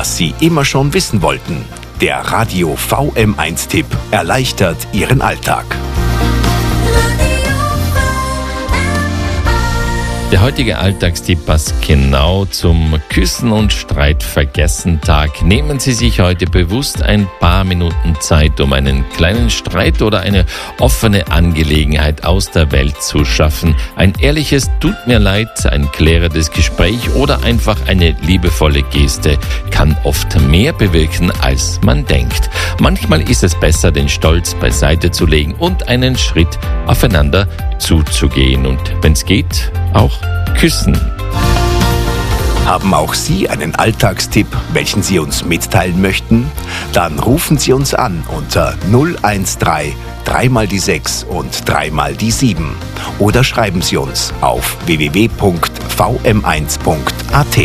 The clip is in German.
was Sie immer schon wissen wollten. Der Radio VM1-Tipp erleichtert Ihren Alltag. Der heutige Alltagstipp passt genau zum Küssen- und Streitvergessen-Tag. Nehmen Sie sich heute bewusst ein paar Minuten Zeit, um einen kleinen Streit oder eine offene Angelegenheit aus der Welt zu schaffen. Ein ehrliches Tut mir leid, ein klärendes Gespräch oder einfach eine liebevolle Geste kann oft mehr bewirken, als man denkt. Manchmal ist es besser, den Stolz beiseite zu legen und einen Schritt aufeinander zuzugehen und, wenn es geht, auch küssen. Haben auch Sie einen Alltagstipp, welchen Sie uns mitteilen möchten? Dann rufen Sie uns an unter 013 3 mal die 6 und 3 mal die 7 oder schreiben Sie uns auf www.vm1.at.